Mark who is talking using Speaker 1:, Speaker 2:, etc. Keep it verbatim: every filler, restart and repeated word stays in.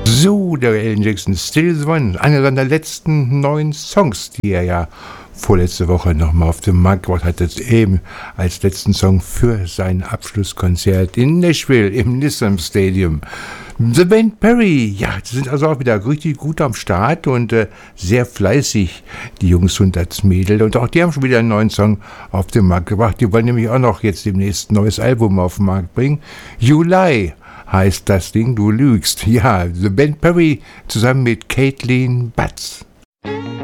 Speaker 1: So, der Alan Jackson, Still the One, einer seiner letzten neuen Songs, die er ja vorletzte Woche nochmal auf den Markt gebracht hat, das eben als letzten Song für sein Abschlusskonzert in Nashville im Nissan Stadium. The Band Perry, ja, die sind also auch wieder richtig gut am Start und äh, sehr fleißig, die Jungs und das Mädel. Und auch die haben schon wieder einen neuen Song auf den Markt gebracht. Die wollen nämlich auch noch jetzt demnächst ein neues Album auf den Markt bringen. You Lie heißt das Ding, du lügst. Ja, The Band Perry zusammen mit Caitlin Batz.